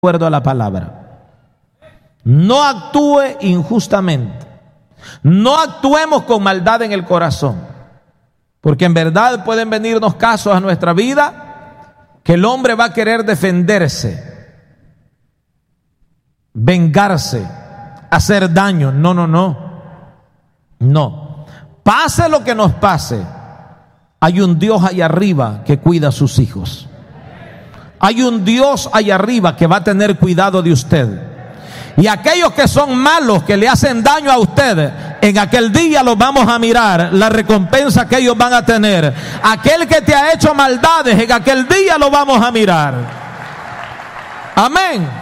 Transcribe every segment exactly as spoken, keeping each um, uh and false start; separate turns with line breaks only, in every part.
acuerdo a la palabra. No actúe injustamente. No actuemos con maldad en el corazón, porque en verdad pueden venirnos casos a nuestra vida que el hombre va a querer defenderse, vengarse, hacer daño. No, no, no. No. Pase lo que nos pase, hay un Dios allá arriba que cuida a sus hijos. Hay un Dios allá arriba que va a tener cuidado de usted. Y aquellos que son malos, que le hacen daño a usted, en aquel día los vamos a mirar, la recompensa que ellos van a tener. Aquel que te ha hecho maldades, en aquel día lo vamos a mirar. Amén.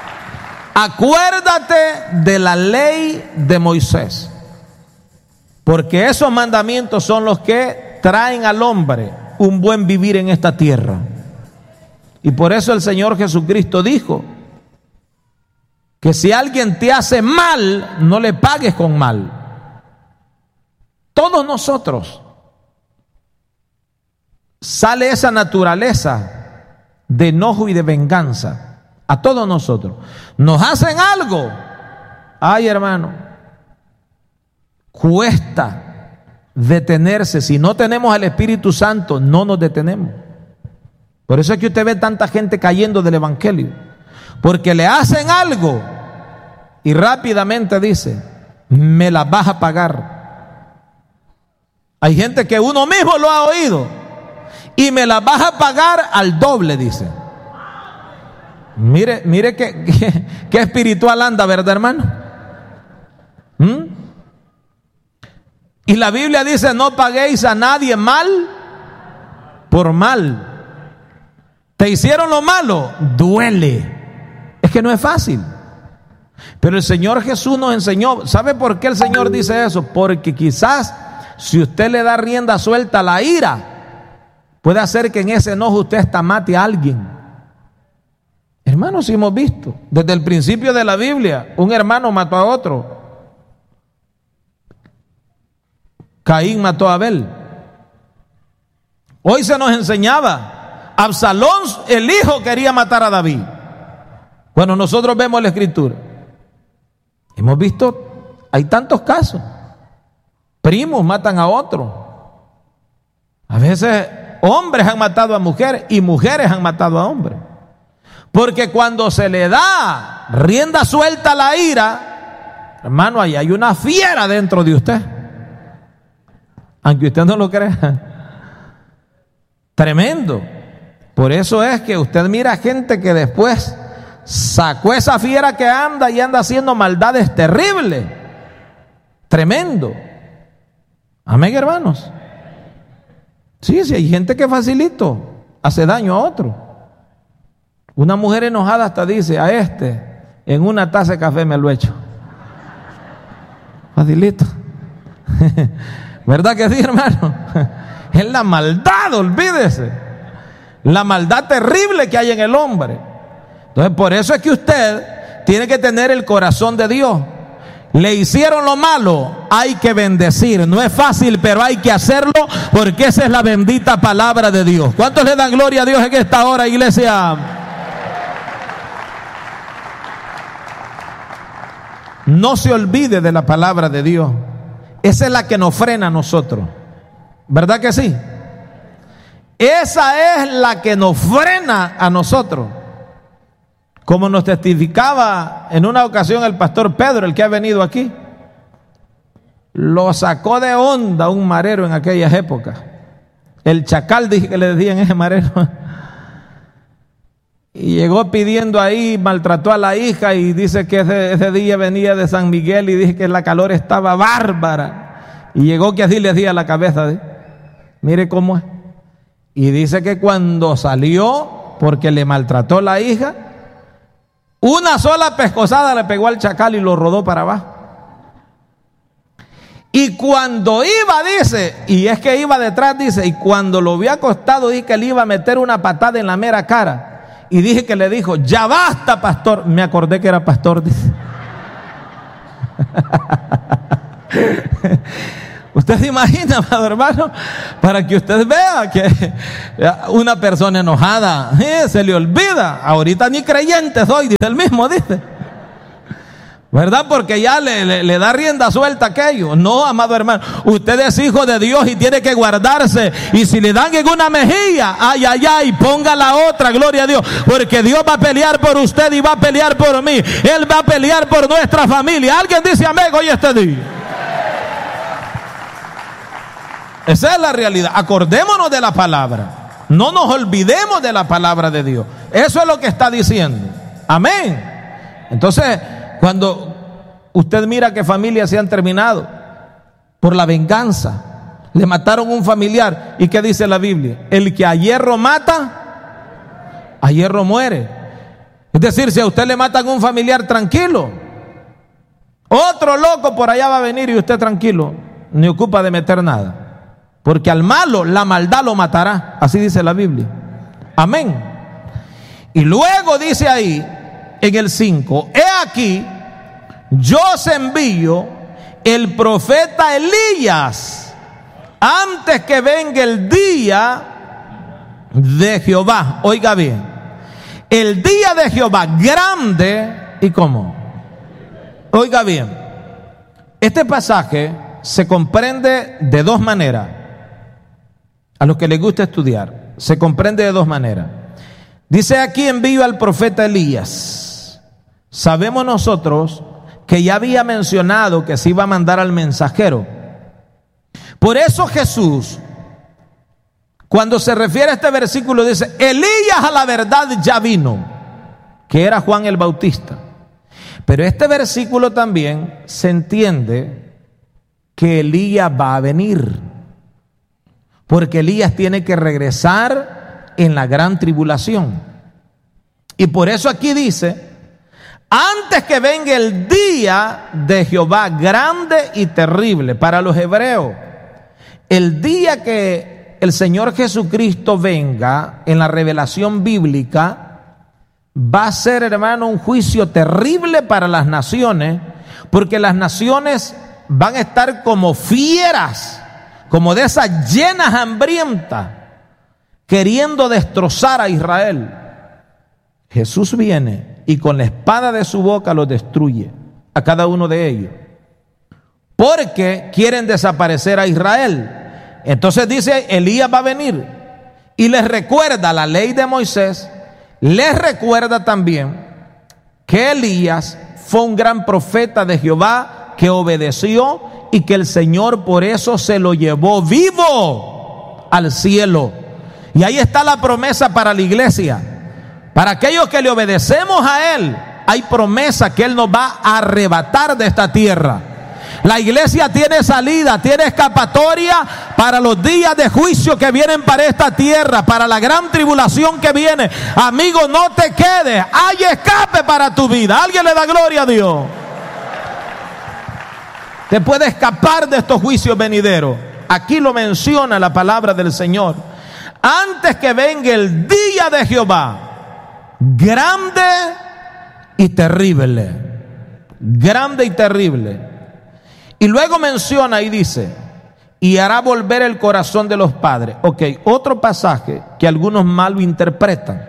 Acuérdate de la ley de Moisés, porque esos mandamientos son los que traen al hombre un buen vivir en esta tierra. Y por eso el Señor Jesucristo dijo que si alguien te hace mal, no le pagues con mal. Todos nosotros sale esa naturaleza de enojo y de venganza. A todos nosotros. Nos hacen algo. Ay, hermano, cuesta detenerse. Si no tenemos al Espíritu Santo, no nos detenemos. Por eso es que usted ve tanta gente cayendo del evangelio, porque le hacen algo y rápidamente dice: me la vas a pagar. Hay gente que uno mismo lo ha oído: y me la vas a pagar al doble, dice. Mire, mire qué, qué, qué espiritual anda, ¿verdad, hermano? ¿Mm? Y la Biblia dice: no paguéis a nadie mal por mal. Te hicieron lo malo, duele. Es que no es fácil. Pero el Señor Jesús nos enseñó. ¿Sabe por qué el Señor dice eso? Porque quizás si usted le da rienda suelta a la ira, puede hacer que en ese enojo usted hasta mate a alguien. Hermanos, si hemos visto desde el principio de la Biblia, un hermano mató a otro. Caín mató a Abel. Hoy se nos enseñaba: Absalón, el hijo, quería matar a David. Cuando nosotros vemos la escritura, hemos visto, hay tantos casos. Primos matan a otros. A veces hombres han matado a mujeres y mujeres han matado a hombres. Porque cuando se le da rienda suelta a la ira, hermano, ahí hay una fiera dentro de usted. Aunque usted no lo crea. Tremendo. Por eso es que usted mira gente que después sacó esa fiera que anda y anda haciendo maldades terribles. Tremendo. Amén, hermanos. Sí, sí, hay gente que facilito hace daño a otro. Una mujer enojada hasta dice: a este en una taza de café me lo echo. Facilito. ¿Verdad que sí, hermano? Es la maldad, olvídese. La maldad terrible que hay en el hombre. Entonces, por eso es que usted tiene que tener el corazón de Dios. Le hicieron lo malo, hay que bendecir. No es fácil, pero hay que hacerlo, porque esa es la bendita palabra de Dios. ¿Cuántos le dan gloria a Dios en esta hora, iglesia? No se olvide de la palabra de Dios. Esa es la que nos frena a nosotros. ¿Verdad que sí? Esa es la que nos frena a nosotros. Como nos testificaba en una ocasión el pastor Pedro, el que ha venido aquí. Lo sacó de onda un marero en aquellas épocas. El chacal, dije que le decían ese marero. Y llegó pidiendo ahí, maltrató a la hija, y dice que ese, ese día venía de San Miguel y dije que la calor estaba bárbara. Y llegó que así le hacía la cabeza. ¿De? Mire cómo es. Y dice que cuando salió, porque le maltrató la hija, una sola pescozada le pegó al chacal y lo rodó para abajo. Y cuando iba, dice, y es que iba detrás, dice, y cuando lo vio acostado, dije que le iba a meter una patada en la mera cara. Y dije que le dijo: ya basta, pastor. Me acordé que era pastor, dice. Usted se imagina, amado hermano, para que usted vea que una persona enojada eh, se le olvida. Ahorita ni creyente soy, dice el mismo, dice. ¿Verdad? Porque ya le, le, le da rienda suelta a aquello. No, amado hermano, usted es hijo de Dios y tiene que guardarse. Y si le dan en una mejilla, ay, ay, ay, ponga la otra, gloria a Dios. Porque Dios va a pelear por usted y va a pelear por mí. Él va a pelear por nuestra familia. ¿Alguien dice amén hoy este día? Esa es la realidad. Acordémonos de la palabra. No nos olvidemos de la palabra de Dios. Eso es lo que está diciendo. Amén. Entonces, cuando usted mira que familias se han terminado por la venganza, le mataron un familiar, ¿y qué dice la Biblia? El que a hierro mata, a hierro muere. Es decir, si a usted le matan un familiar, tranquilo, otro loco por allá va a venir y usted tranquilo, ni ocupa de meter nada. Porque al malo la maldad lo matará. Así dice la Biblia. Amén. Y luego dice ahí en el cinco: he aquí, yo os envío el profeta Elías antes que venga el día de Jehová. Oiga bien, el día de Jehová grande y cómo. Oiga bien, este pasaje se comprende de dos maneras. A los que les gusta estudiar, se comprende de dos maneras. Dice aquí: envío al profeta Elías. Sabemos nosotros que ya había mencionado que se iba a mandar al mensajero. Por eso Jesús, cuando se refiere a este versículo, dice: Elías a la verdad ya vino, que era Juan el Bautista. Pero este versículo también se entiende que Elías va a venir, porque Elías tiene que regresar en la gran tribulación. Y por eso aquí dice: antes que venga el día de Jehová grande y terrible. Para los hebreos, el día que el Señor Jesucristo venga en la revelación bíblica, va a ser, hermano, un juicio terrible para las naciones, porque las naciones van a estar como fieras, como de esas llenas hambrientas, queriendo destrozar a Israel. Jesús viene y con la espada de su boca los destruye a cada uno de ellos, porque quieren desaparecer a Israel. Entonces dice: Elías va a venir y les recuerda la ley de Moisés, les recuerda también que Elías fue un gran profeta de Jehová que obedeció y que el Señor por eso se lo llevó vivo al cielo. Y ahí está la promesa para la iglesia. Para aquellos que le obedecemos a Él, hay promesa que Él nos va a arrebatar de esta tierra. La iglesia tiene salida, tiene escapatoria para los días de juicio que vienen para esta tierra, para la gran tribulación que viene. Amigo, no te quedes, hay escape para tu vida. Alguien le da gloria a Dios. Te puede escapar de estos juicios venideros. Aquí lo menciona la palabra del Señor: antes que venga el día de Jehová grande y terrible. Grande y terrible. Y luego menciona y dice: y hará volver el corazón de los padres. Ok, otro pasaje que algunos mal lo interpretan,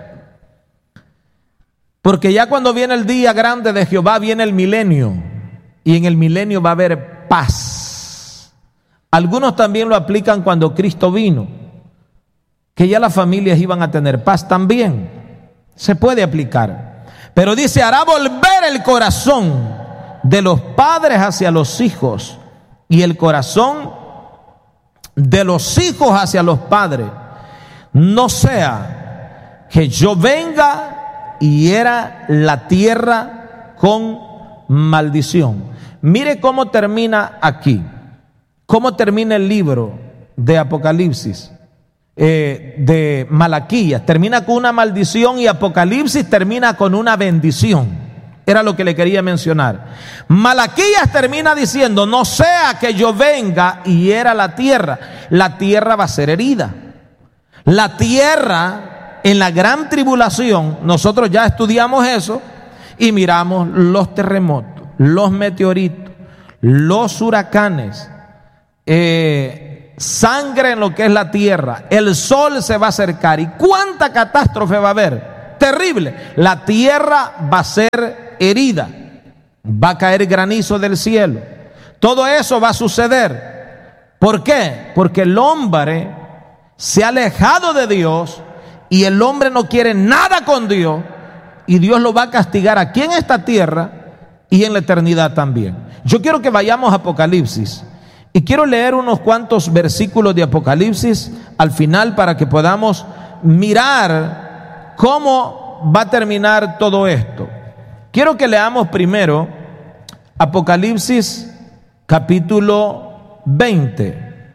porque ya cuando viene el día grande de Jehová viene el milenio, y en el milenio va a haber paz. Algunos también lo aplican cuando Cristo vino, que ya las familias iban a tener paz. También se puede aplicar, pero dice: hará volver el corazón de los padres hacia los hijos, y el corazón de los hijos hacia los padres, no sea que yo venga y hiera la tierra con maldición. Mire cómo termina aquí, cómo termina el libro de Apocalipsis, eh, de Malaquías. Termina con una maldición y Apocalipsis termina con una bendición. Era lo que le quería mencionar. Malaquías termina diciendo: no sea que yo venga y hiera la tierra. La tierra va a ser herida. La tierra en la gran tribulación, nosotros ya estudiamos eso y miramos los terremotos, los meteoritos, los huracanes, eh, sangre en lo que es la tierra, el sol se va a acercar. ¿Y cuánta catástrofe va a haber? Terrible. La tierra va a ser herida, va a caer granizo del cielo. Todo eso va a suceder. ¿Por qué? Porque el hombre se ha alejado de Dios y el hombre no quiere nada con Dios, y Dios lo va a castigar aquí en esta tierra y en la eternidad también. Yo quiero que vayamos a Apocalipsis y quiero leer unos cuantos versículos de Apocalipsis al final para que podamos mirar cómo va a terminar todo esto. Quiero que leamos primero Apocalipsis capítulo veinte.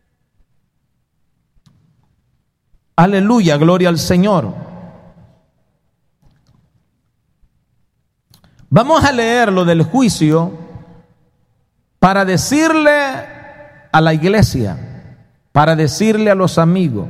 Aleluya, gloria al Señor. Vamos a leer lo del juicio para decirle a la iglesia, para decirle a los amigos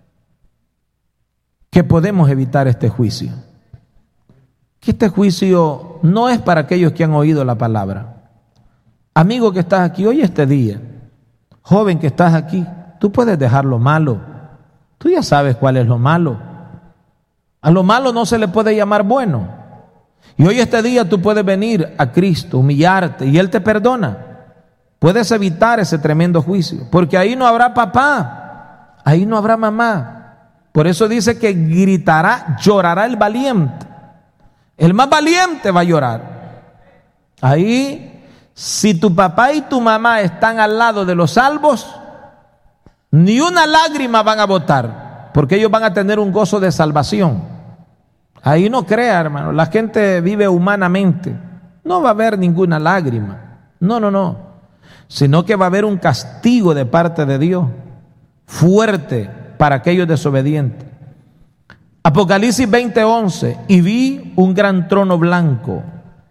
que podemos evitar este juicio. Que este juicio no es para aquellos que han oído la palabra. Amigo que estás aquí hoy, este día, joven que estás aquí, tú puedes dejar lo malo. Tú ya sabes cuál es lo malo. A lo malo no se le puede llamar bueno. Y hoy este día tú puedes venir a Cristo, humillarte, y Él te perdona. Puedes evitar ese tremendo juicio, porque ahí no habrá papá, ahí no habrá mamá. Por eso dice que gritará, llorará el valiente. El más valiente va a llorar. Ahí, si tu papá y tu mamá están al lado de los salvos, ni una lágrima van a botar, porque ellos van a tener un gozo de salvación. Ahí no crea, hermano, la gente vive humanamente. No va a haber ninguna lágrima. No, no, no. Sino que va a haber un castigo de parte de Dios fuerte para aquellos desobedientes. Apocalipsis veinte once. Y vi un gran trono blanco,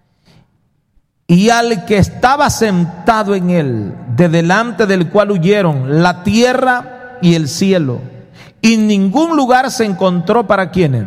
y al que estaba sentado en él, de delante del cual huyeron la tierra y el cielo, y ningún lugar se encontró para quienes.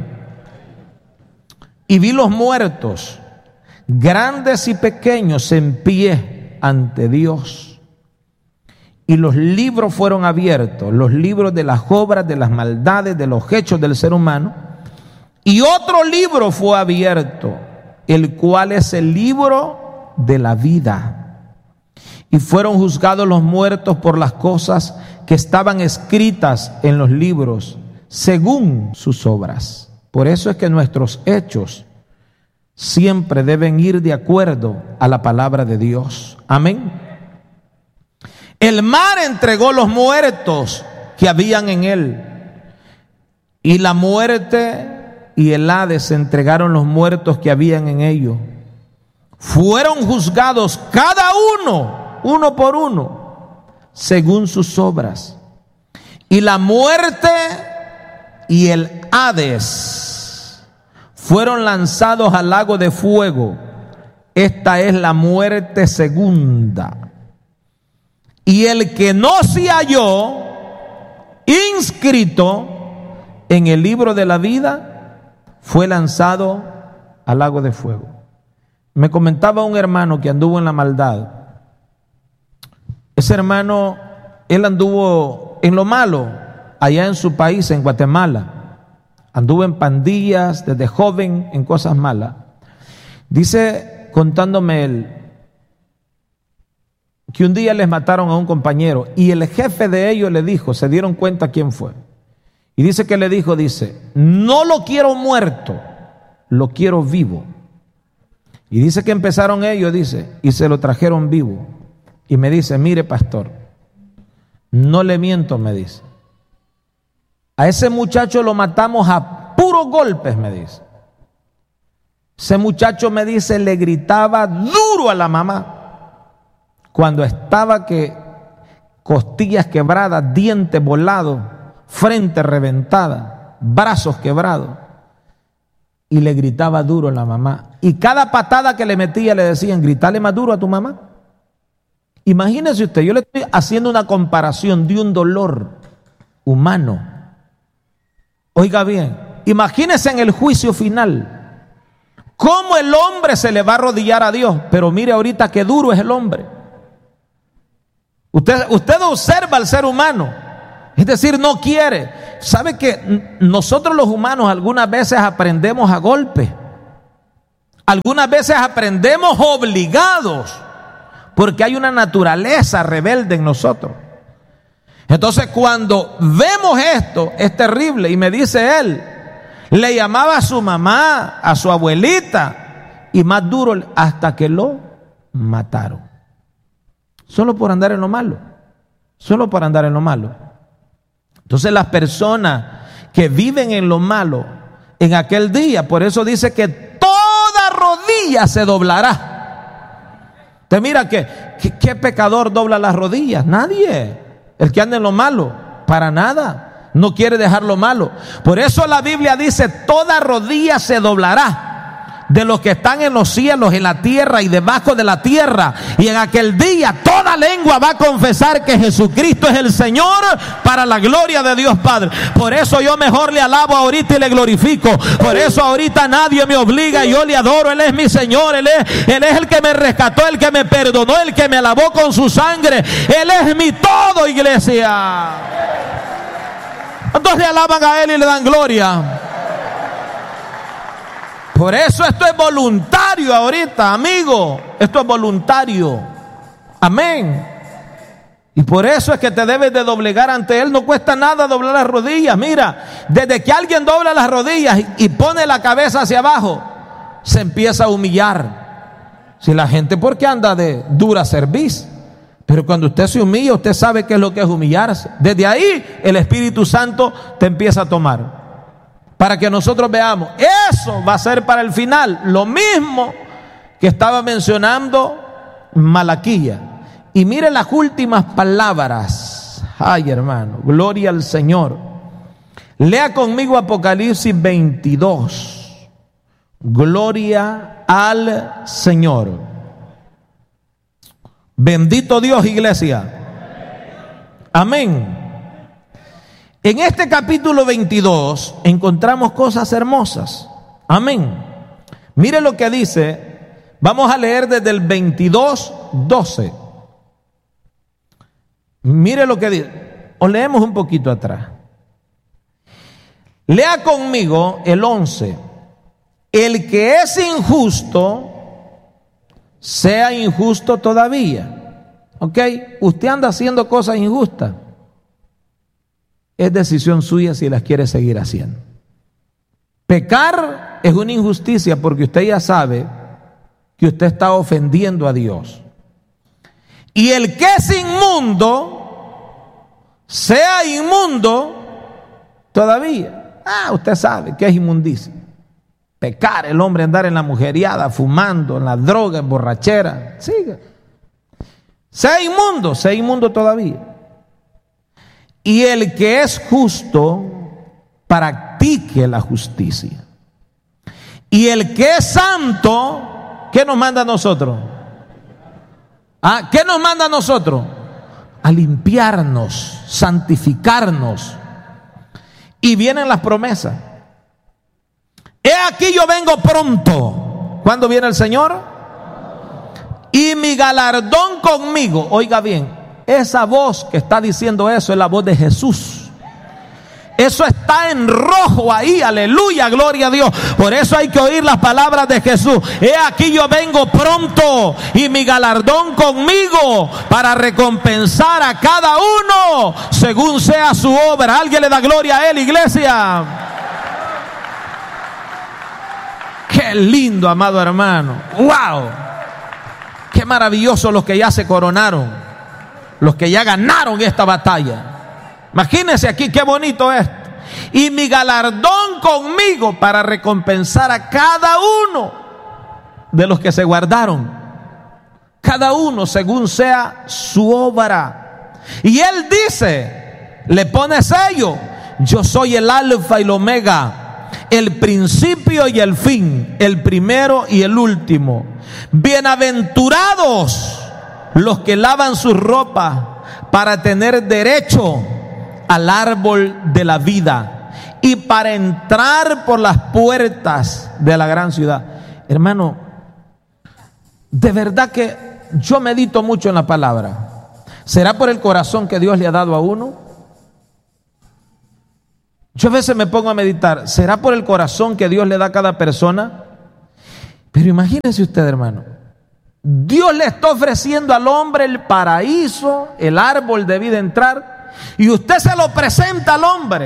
Y vi los muertos, grandes y pequeños, en pie ante Dios. Y los libros fueron abiertos, los libros de las obras, de las maldades, de los hechos del ser humano. Y otro libro fue abierto, el cual es el libro de la vida. Y fueron juzgados los muertos por las cosas que estaban escritas en los libros, según sus obras. Por eso es que nuestros hechos siempre deben ir de acuerdo a la palabra de Dios. Amén. El mar entregó los muertos que habían en él, y la muerte y el Hades entregaron los muertos que habían en ellos. Fueron juzgados cada uno, uno por uno, según sus obras. Y la muerte y el Hades fueron lanzados al lago de fuego. Esta es la muerte segunda. Y el que no se halló inscrito en el libro de la vida fue lanzado al lago de fuego. Me comentaba un hermano que anduvo en la maldad. Ese hermano, él anduvo en lo malo allá en su país, en Guatemala. Anduvo en pandillas desde joven, en cosas malas. Dice, contándome él, que un día les mataron a un compañero y el jefe de ellos le dijo, se dieron cuenta quién fue. Y dice que le dijo, dice, no lo quiero muerto, lo quiero vivo. Y dice que empezaron ellos, dice, y se lo trajeron vivo. Y me dice, mire pastor, no le miento, me dice. A ese muchacho lo matamos a puros golpes, me dice. Ese muchacho, me dice, le gritaba duro a la mamá. Cuando estaba que costillas quebradas, dientes volados, frente reventada, brazos quebrados. Y le gritaba duro a la mamá. Y cada patada que le metía le decían, gritale más duro a tu mamá. Imagínese usted, yo le estoy haciendo una comparación de un dolor humano. Oiga bien, imagínese en el juicio final, cómo el hombre se le va a arrodillar a Dios. Pero mire ahorita qué duro es el hombre. Usted, usted observa al ser humano, es decir, no quiere. ¿Sabe que nosotros los humanos algunas veces aprendemos a golpe? Algunas veces aprendemos obligados, porque hay una naturaleza rebelde en nosotros. Entonces cuando vemos esto, es terrible. Y me dice él, le llamaba a su mamá, a su abuelita, y más duro, hasta que lo mataron. Solo por andar en lo malo. Solo por andar en lo malo. Entonces las personas que viven en lo malo, en aquel día, por eso dice que toda rodilla se doblará. Te mira que, que ¿qué pecador dobla las rodillas? Nadie. El que anda en lo malo, para nada. No quiere dejar lo malo. Por eso la Biblia dice, toda rodilla se doblará, de los que están en los cielos, en la tierra y debajo de la tierra. Y en aquel día toda lengua va a confesar que Jesucristo es el Señor, para la gloria de Dios Padre. Por eso yo mejor le alabo ahorita y le glorifico. Por eso ahorita nadie me obliga, yo le adoro. Él es mi Señor, Él es, Él es el que me rescató, el que me perdonó, el que me lavó con su sangre. Él es mi todo, iglesia. Entonces le alaban a Él y le dan gloria. Por eso esto es voluntario ahorita, amigo. Esto es voluntario. Amén. Y por eso es que te debes de doblegar ante Él. No cuesta nada doblar las rodillas. Mira, desde que alguien dobla las rodillas y pone la cabeza hacia abajo, se empieza a humillar. Si la gente, ¿por qué anda de dura cerviz? Pero cuando usted se humilla, usted sabe qué es lo que es humillarse. Desde ahí el Espíritu Santo te empieza a tomar. Para que nosotros veamos, eso va a ser para el final. Lo mismo que estaba mencionando Malaquía. Y mire las últimas palabras. Ay, hermano, gloria al Señor. Lea conmigo Apocalipsis veintidós. Gloria al Señor. Bendito Dios, iglesia. Amén. En este capítulo veintidós encontramos cosas hermosas. Amén. Mire lo que dice. Vamos a leer desde el veintidós, doce. Mire lo que dice. O leemos un poquito atrás. Lea conmigo el once. El que es injusto, sea injusto todavía. ¿Ok? Usted anda haciendo cosas injustas. Es decisión suya si las quiere seguir haciendo. Pecar es una injusticia porque usted ya sabe que usted está ofendiendo a Dios. Y el que es inmundo, sea inmundo todavía. Ah, usted sabe que es inmundicia. Pecar, el hombre andar en la mujeriada, fumando, en la droga, en borrachera. Siga. Sea inmundo, sea inmundo todavía. Y el que es justo, practique la justicia. Y el que es santo, ¿qué nos manda a nosotros? ¿Ah? ¿Qué nos manda a nosotros? A limpiarnos, santificarnos. Y vienen las promesas. He aquí yo vengo pronto. ¿Cuándo viene el Señor? Y mi galardón conmigo. Oiga bien. Esa voz que está diciendo eso es la voz de Jesús. Eso está en rojo ahí, aleluya, gloria a Dios. Por eso hay que oír las palabras de Jesús. He aquí yo vengo pronto y mi galardón conmigo para recompensar a cada uno según sea su obra. Alguien le da gloria a Él, iglesia. Qué lindo, amado hermano. Wow. Qué maravilloso los que ya se coronaron. Los que ya ganaron esta batalla. Imagínense aquí qué bonito es. Y mi galardón conmigo para recompensar a cada uno de los que se guardaron. Cada uno según sea su obra. Y Él dice, le pone sello. Yo soy el alfa y el omega, el principio y el fin, el primero y el último. Bienaventurados los que lavan sus ropas para tener derecho al árbol de la vida y para entrar por las puertas de la gran ciudad. Hermano, de verdad que yo medito mucho en la palabra. ¿Será por el corazón que Dios le ha dado a uno? Yo a veces me pongo a meditar, ¿será por el corazón que Dios le da a cada persona? Pero imagínese usted, hermano, Dios le está ofreciendo al hombre el paraíso, el árbol de vida entrar, y usted se lo presenta al hombre.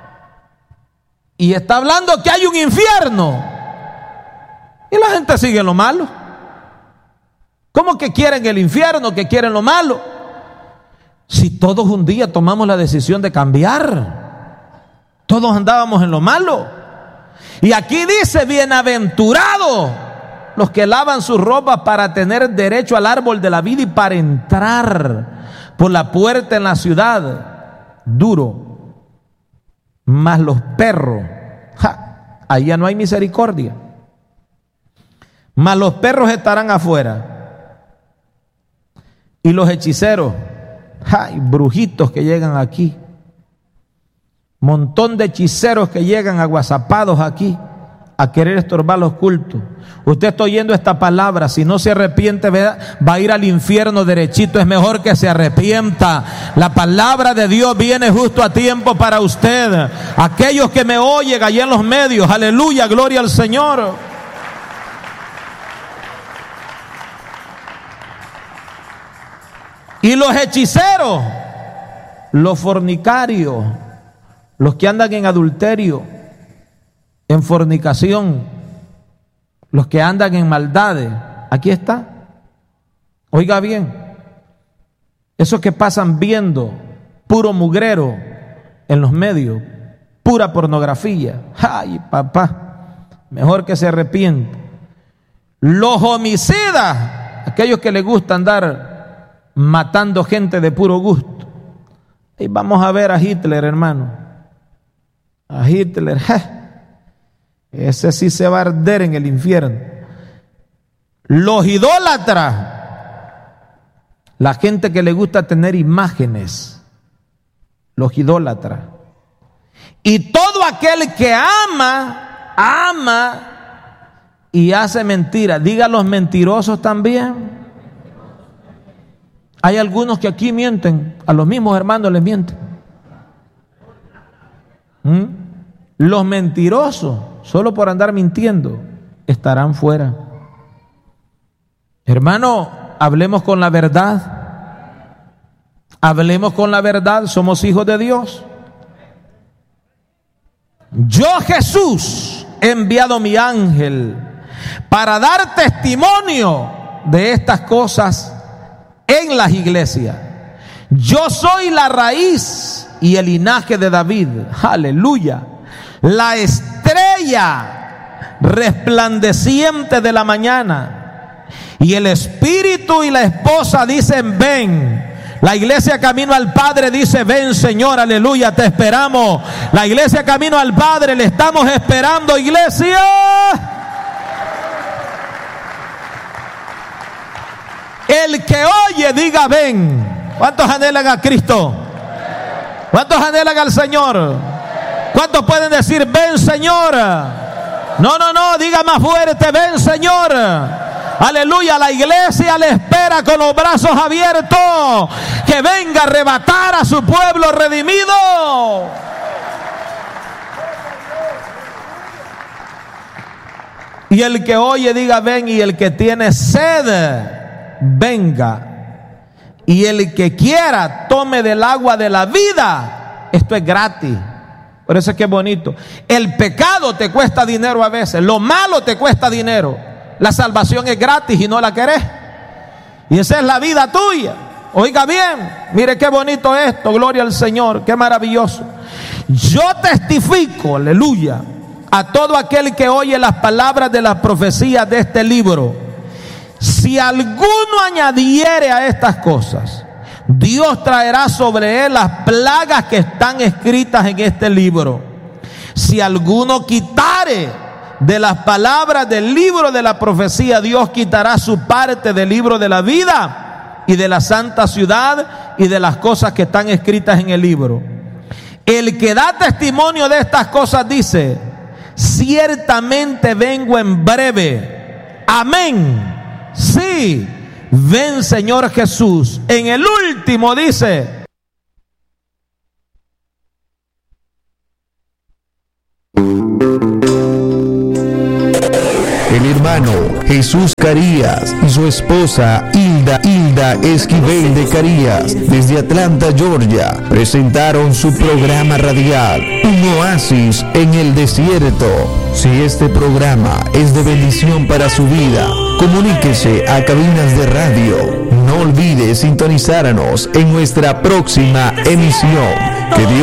Y está hablando que hay un infierno. Y la gente sigue lo malo. ¿Cómo que quieren el infierno, que quieren lo malo? Si todos un día tomamos la decisión de cambiar, todos andábamos en lo malo. Y aquí dice, bienaventurados los que lavan sus ropas para tener derecho al árbol de la vida y para entrar por la puerta en la ciudad. Duro. Mas los perros, ja, allá no hay misericordia. Mas los perros estarán afuera. Y los hechiceros, ay, brujitos que llegan aquí, montón de hechiceros que llegan aguazapados aquí a querer estorbar los cultos. Usted está oyendo esta palabra, si no se arrepiente va a ir al infierno derechito. Es mejor que se arrepienta. La palabra de Dios viene justo a tiempo para usted. Aquellos que me oyen allá en los medios, aleluya, gloria al Señor. Y los hechiceros, los fornicarios, los que andan en adulterio, en fornicación, los que andan en maldades, aquí está. Oiga bien, esos que pasan viendo puro mugrero en los medios, pura pornografía. Ay, papá, mejor que se arrepiente. Los homicidas, aquellos que les gusta andar matando gente de puro gusto. Y vamos a ver a Hitler, hermano. A Hitler, ja, ese sí se va a arder en el infierno. Los idólatras, la gente que le gusta tener imágenes, los idólatras. Y todo aquel que ama, ama y hace mentira. Diga los mentirosos también. Hay algunos que aquí mienten, a los mismos hermanos les mienten. ¿Mm? Los mentirosos, solo por andar mintiendo, estarán fuera. Hermano, hablemos con la verdad. Hablemos con la verdad, somos hijos de Dios. Yo, Jesús, he enviado mi ángel para dar testimonio de estas cosas en las iglesias. Yo soy la raíz y el linaje de David, aleluya, la estrella resplandeciente de la mañana. Y el espíritu y la esposa dicen ven. La iglesia camino al Padre dice ven, Señor, aleluya, te esperamos. La iglesia camino al Padre, le estamos esperando, iglesia. El que oye diga ven. ¿Cuántos anhelan a Cristo? ¿Cuántos anhelan al Señor? ¿Cuántos pueden decir ven, Señor? No, no, no, diga más fuerte, ven, Señor. Aleluya, la iglesia le espera con los brazos abiertos, que venga a arrebatar a su pueblo redimido. Y el que oye diga ven, y el que tiene sed venga, y el que quiera tome del agua de la vida. Esto es gratis. Por eso es que es bonito. El pecado te cuesta dinero a veces, lo malo te cuesta dinero. La salvación es gratis y no la querés, y esa es la vida tuya. Oiga bien, mire qué bonito esto, gloria al Señor, qué maravilloso. Yo testifico, aleluya, a todo aquel que oye las palabras de las profecías de este libro. Si alguno añadiere a estas cosas, Dios traerá sobre él las plagas que están escritas en este libro. Si alguno quitare de las palabras del libro de la profecía, Dios quitará su parte del libro de la vida y de la santa ciudad y de las cosas que están escritas en el libro. El que da testimonio de estas cosas dice: ciertamente vengo en breve. Amén. Sí, ven Señor Jesús. En el último dice:
el hermano Jesús Carías y su esposa Hilda Hilda Esquivel de Carías, desde Atlanta, Georgia, presentaron su programa radial, Un Oasis en el Desierto. Si este programa es de bendición para su vida, comuníquese a cabinas de radio. No olvide sintonizarnos en nuestra próxima emisión. Que Dios